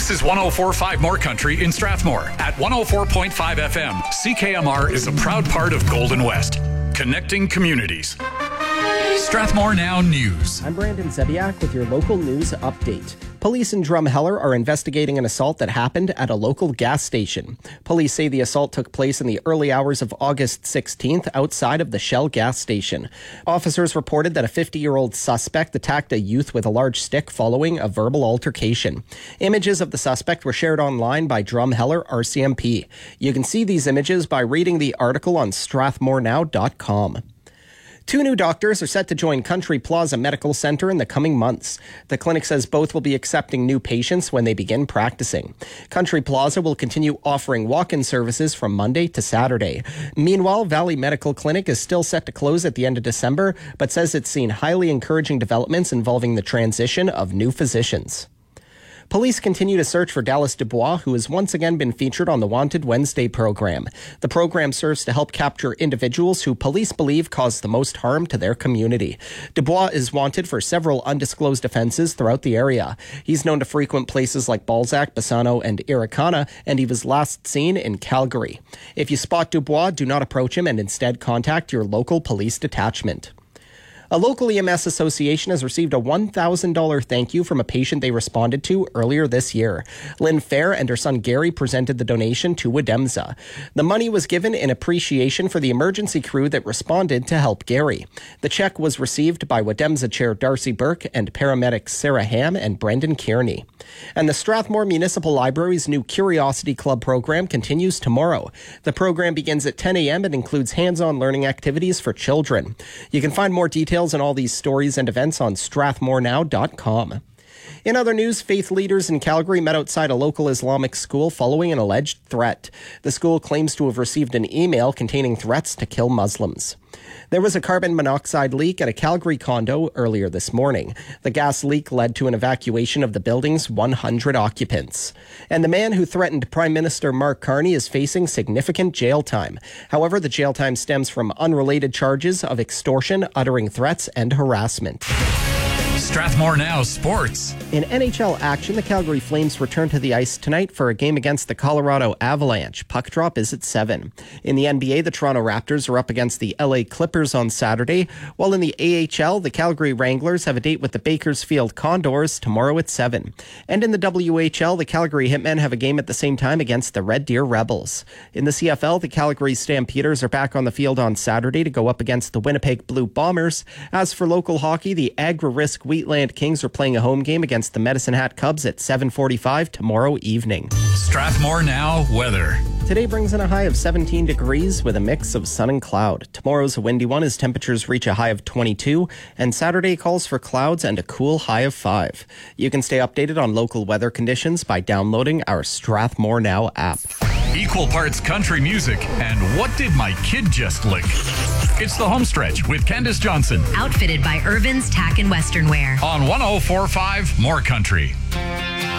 This is 104.5 More Country in Strathmore at 104.5 FM. CKMR is a proud part of Golden West, connecting communities. Strathmore Now News. I'm Brandon Zebiak with your local news update. Police in Drumheller are investigating an assault that happened at a local gas station. Police say the assault took place in the early hours of August 16th outside of the Shell gas station. Officers reported that a 50-year-old suspect attacked a youth with a large stick following a verbal altercation. Images of the suspect were shared online by Drumheller RCMP. You can see these images by reading the article on strathmorenow.com. 2 new doctors are set to join Country Plaza Medical Centre in the coming months. The clinic says both will be accepting new patients when they begin practicing. Country Plaza will continue offering walk-in services from Monday to Saturday. Meanwhile, Valley Medical Clinic is still set to close at the end of December, but says it's seen highly encouraging developments involving the transition of new physicians. Police continue to search for Dallas Dubois, who has once again been featured on the Wanted Wednesday program. The program serves to help capture individuals who police believe caused the most harm to their community. Dubois is wanted for several undisclosed offenses throughout the area. He's known to frequent places like Balzac, Bassano, and Irricana, and he was last seen in Calgary. If you spot Dubois, do not approach him and instead contact your local police detachment. A local EMS association has received a $1,000 thank you from a patient they responded to earlier this year. Lynn Fair and her son Gary presented the donation to Wademza. The money was given in appreciation for the emergency crew that responded to help Gary. The check was received by Wademza Chair Darcy Burke and paramedics Sarah Ham and Brendan Kearney. And the Strathmore Municipal Library's new Curiosity Club program continues tomorrow. The program begins at 10 a.m. and includes hands-on learning activities for children. You can find more details on all these stories and events on strathmorenow.com. In other news, faith leaders in Calgary met outside a local Islamic school following an alleged threat. The school claims to have received an email containing threats to kill Muslims. There was a carbon monoxide leak at a Calgary condo earlier this morning. The gas leak led to an evacuation of the building's 100 occupants. And the man who threatened Prime Minister Mark Carney is facing significant jail time. However, the jail time stems from unrelated charges of extortion, uttering threats, and harassment. Strathmore Now Sports. In NHL action, the Calgary Flames return to the ice tonight for a game against the Colorado Avalanche. Puck drop is at 7. In the NBA, the Toronto Raptors are up against the LA Clippers on Saturday, while in the AHL, the Calgary Wranglers have a date with the Bakersfield Condors tomorrow at 7. And in the WHL, the Calgary Hitmen have a game at the same time against the Red Deer Rebels. In the CFL, the Calgary Stampeders are back on the field on Saturday to go up against the Winnipeg Blue Bombers. As for local hockey, the Agri-Risk Wheatland Kings are playing a home game against the Medicine Hat Cubs at 7:45 tomorrow evening. Strathmore Now weather. Today brings in a high of 17 degrees with a mix of sun and cloud. Tomorrow's a windy one as temperatures reach a high of 22, and Saturday calls for clouds and a cool high of 5. You can stay updated on local weather conditions by downloading our Strathmore Now app. Equal parts country music and what did my kid just lick? It's the home stretch with Candace Johnson. Outfitted by Irvin's Tack and Western Wear. On 104.5 More Country.